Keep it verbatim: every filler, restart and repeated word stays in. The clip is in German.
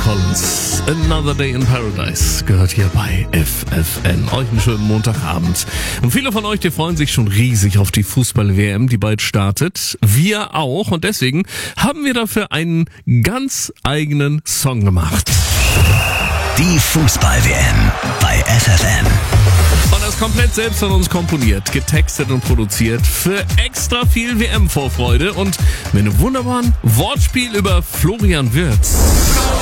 Collins. Another Day in Paradise gehört hier bei F F N. Euch einen schönen Montagabend. Und viele von euch, die freuen sich schon riesig auf die Fußball-W M, die bald startet. Wir auch. Und deswegen haben wir dafür einen ganz eigenen Song gemacht. Die Fußball-W M bei F F N. Und das komplett selbst von uns komponiert, getextet und produziert für extra viel W M-Vorfreude und mit einem wunderbaren Wortspiel über Florian Wirtz.